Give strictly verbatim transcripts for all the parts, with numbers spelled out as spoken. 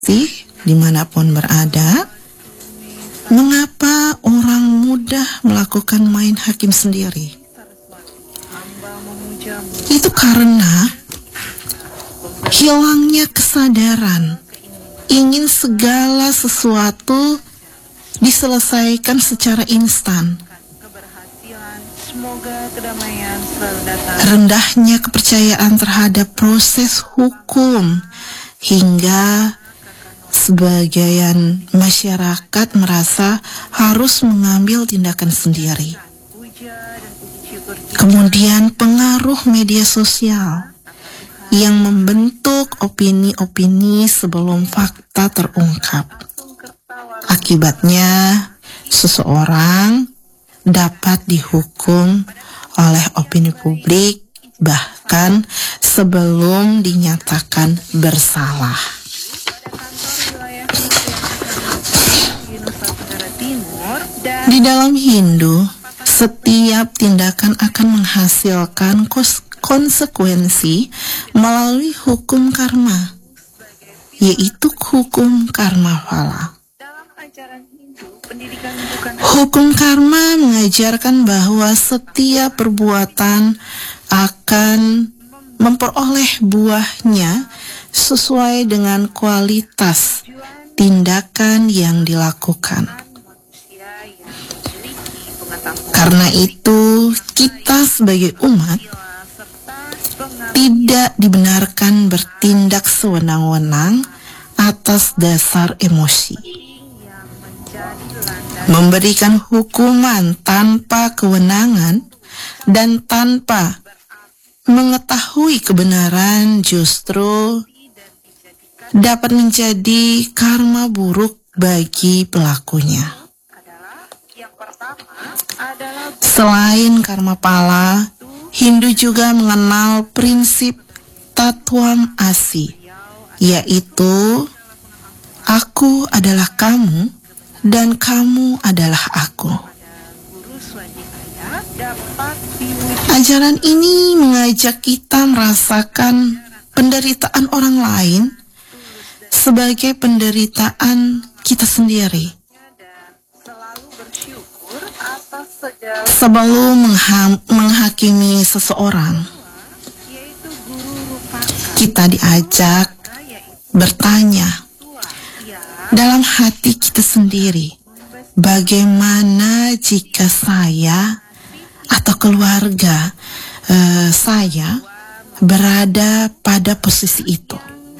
sih dimanapun berada, mengapa orang mudah melakukan main hakim sendiri? Itu karena hilangnya kesadaran ingin segala sesuatu diselesaikan secara instan. Rendahnya kepercayaan terhadap proses hukum hingga sebagian masyarakat merasa harus mengambil tindakan sendiri. Kemudian pengaruh media sosial yang membentuk opini-opini sebelum fakta terungkap. Akibatnya, seseorang dapat dihukum oleh opini publik bahkan sebelum dinyatakan bersalah. Di dalam Hindu, setiap tindakan akan menghasilkan konsekuensi melalui hukum karma, yaitu hukum karma phala. Hukum karma mengajarkan bahwa setiap perbuatan akan memperoleh buahnya sesuai dengan kualitas tindakan yang dilakukan. Karena itu, kita sebagai umat tidak dibenarkan bertindak sewenang-wenang atas dasar emosi. Memberikan hukuman tanpa kewenangan dan tanpa mengetahui kebenaran justru dapat menjadi karma buruk bagi pelakunya. Selain karma phala, Hindu juga mengenal prinsip Tatwam Asi, yaitu aku adalah kamu dan kamu adalah aku. Ajaran ini mengajak kita merasakan penderitaan orang lain sebagai penderitaan kita sendiri. Sebelum mengha- menghakimi seseorang, kita diajak bertanya dalam hati kita sendiri, bagaimana jika saya atau keluarga uh, saya berada pada posisi itu.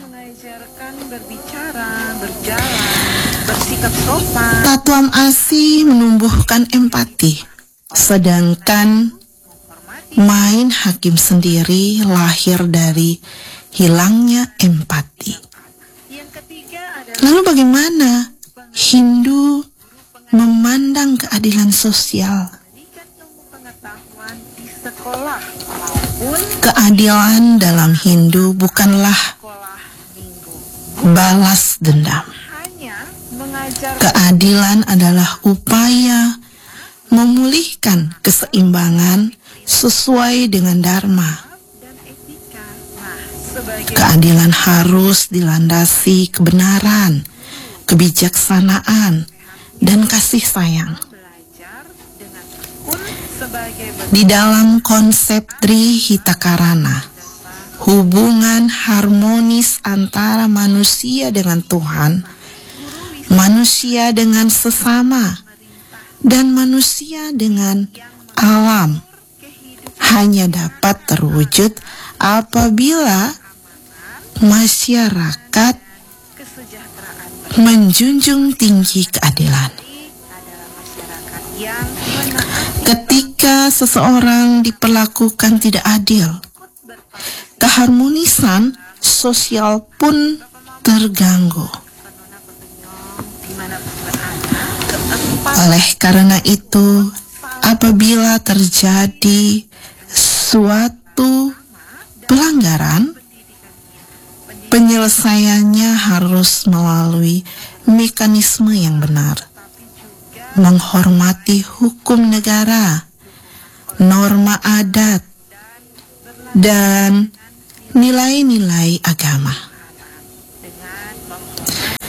Tatwam Asi menumbuhkan empati, sedangkan main hakim sendiri lahir dari hilangnya empati. Lalu bagaimana Hindu memandang keadilan sosial? Keadilan dalam Hindu bukanlah balas dendam. Keadilan adalah upaya memulihkan keseimbangan sesuai dengan dharma. Keadilan harus dilandasi kebenaran, kebijaksanaan, dan kasih sayang. Di dalam konsep Trihitakarana, hubungan harmonis antara manusia dengan Tuhan, manusia dengan sesama, dan manusia dengan alam hanya dapat terwujud apabila masyarakat menjunjung tinggi keadilan. Ketika seseorang diperlakukan tidak adil, keharmonisan sosial pun terganggu. Oleh karena itu, apabila terjadi suatu pelanggaran, penyelesaiannya harus melalui mekanisme yang benar, menghormati hukum negara, norma adat, dan nilai-nilai agama.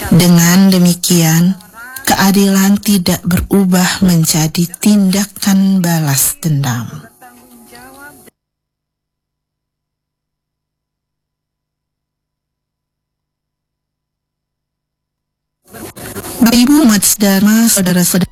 Dengan demikian, keadilan tidak berubah menjadi tindakan balas dendam. Bapak Ibu umat sedama, saudara-saudara